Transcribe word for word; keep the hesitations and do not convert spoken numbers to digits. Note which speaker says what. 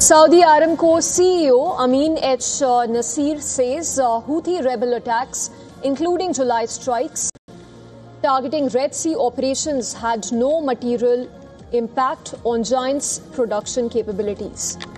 Speaker 1: Saudi Aramco C E O Amin H. Nasir says uh, Houthi rebel attacks, including July strikes, targeting Red Sea operations had no material impact on Giant's production capabilities.